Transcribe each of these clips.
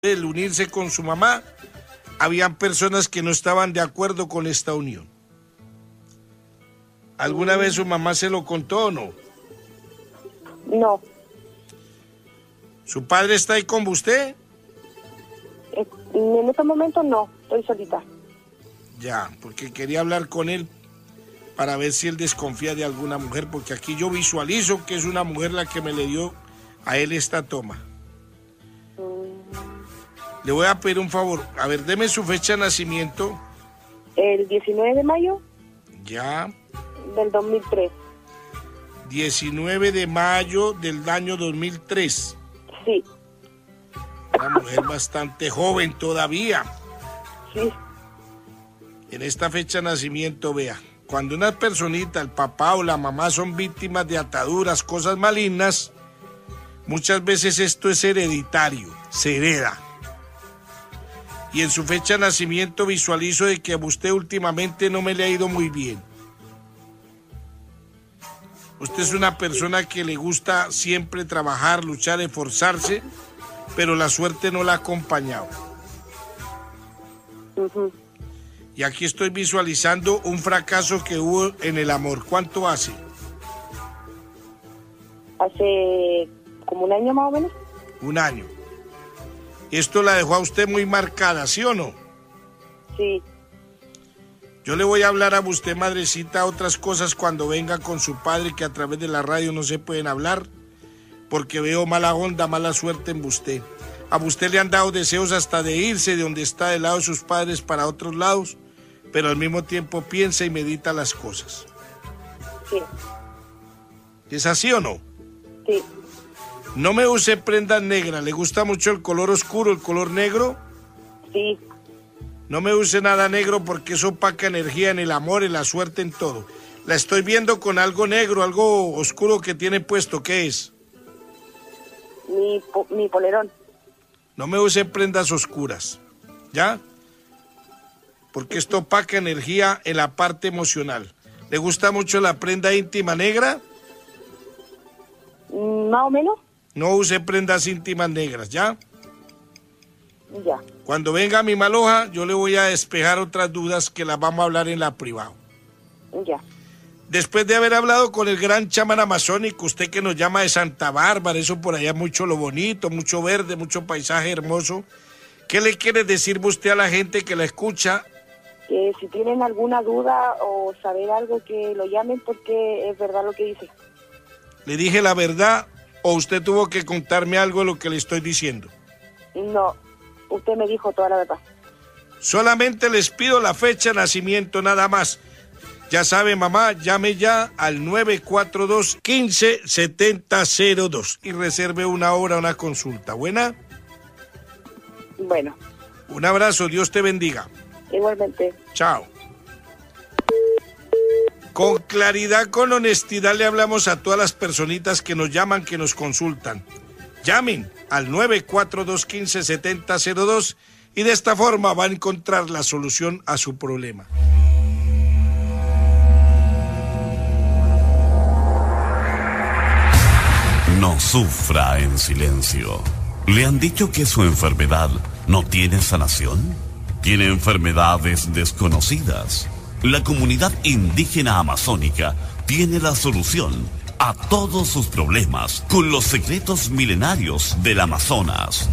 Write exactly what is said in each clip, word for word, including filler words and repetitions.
el unirse con su mamá, habían personas que no estaban de acuerdo con esta unión. ¿Alguna vez su mamá se lo contó o no? No. ¿Su padre está ahí con usted? En este momento no, estoy solita. Ya, porque quería hablar con él para ver si él desconfía de alguna mujer, porque aquí yo visualizo que es una mujer la que me le dio a él esta toma. Mm. Le voy a pedir un favor, a ver, deme su fecha de nacimiento. El diecinueve de mayo. Ya. Del dos mil tres. diecinueve de mayo del año dos mil tres. Sí. Una mujer bastante joven todavía. Sí. En esta fecha de nacimiento, vea, cuando una personita, el papá o la mamá son víctimas de ataduras, cosas malignas, muchas veces esto es hereditario, se hereda. Y en su fecha de nacimiento visualizo de que a usted últimamente no me le ha ido muy bien. Usted es una persona que le gusta siempre trabajar, luchar, esforzarse, pero la suerte no la ha acompañado. Uh-huh. Y aquí estoy visualizando un fracaso que hubo en el amor. ¿Cuánto hace? Hace como un año más o menos. Un año. Esto la dejó a usted muy marcada, ¿sí o no? Sí. Yo le voy a hablar a usted, madrecita, otras cosas cuando venga con su padre, que a través de la radio no se pueden hablar, porque veo mala onda, mala suerte en usted. A usted le han dado deseos hasta de irse de donde está del lado de sus padres para otros lados, pero al mismo tiempo piensa y medita las cosas. Sí. ¿Es así o no? Sí. No me use prendas negras. ¿Le gusta mucho el color oscuro, el color negro? Sí. No me use nada negro porque eso opaca energía en el amor, en la suerte, en todo. La estoy viendo con algo negro, algo oscuro que tiene puesto. ¿Qué es? Mi, po mi polerón. No me use prendas oscuras, ¿ya? Porque esto opaca energía en la parte emocional. ¿Le gusta mucho la prenda íntima negra? Más o menos. No use prendas íntimas negras, ¿ya? Ya. Cuando venga mi maloja, yo le voy a despejar otras dudas que las vamos a hablar en la privada. Ya. Después de haber hablado con el gran chamán amazónico, usted que nos llama de Santa Bárbara, eso por allá mucho lo bonito, mucho verde, mucho paisaje hermoso, ¿qué le quiere decir usted a la gente que la escucha? Que si tienen alguna duda o saber algo, que lo llamen porque es verdad lo que dice. ¿Le dije la verdad o usted tuvo que contarme algo de lo que le estoy diciendo? No, usted me dijo toda la verdad. Solamente les pido la fecha de nacimiento, nada más. Ya sabe, mamá, llame ya al nueve cuatro dos, uno cinco, siete cero cero dos y reserve una hora, una consulta. ¿Buena? Bueno. Un abrazo, Dios te bendiga. Igualmente. Chao. Con claridad, con honestidad le hablamos a todas las personitas que nos llaman, que nos consultan. Llamen al nueve cuatro dos, uno cinco, siete cero cero dos y de esta forma va a encontrar la solución a su problema. No sufra en silencio. ¿Le han dicho que su enfermedad no tiene sanación? ¿Tiene enfermedades desconocidas? La comunidad indígena amazónica tiene la solución a todos sus problemas con los secretos milenarios del Amazonas.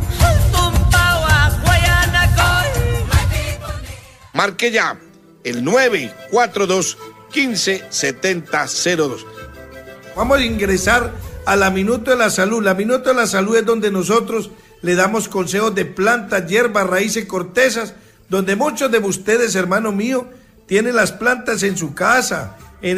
Marque ya el nueve cuatro dos, uno cinco, siete cero dos. Vamos a ingresar a la Minuto de la Salud. La Minuto de la Salud es donde nosotros le damos consejos de plantas, hierbas, raíces, cortezas, donde muchos de ustedes, hermano mío, tienen las plantas en su casa,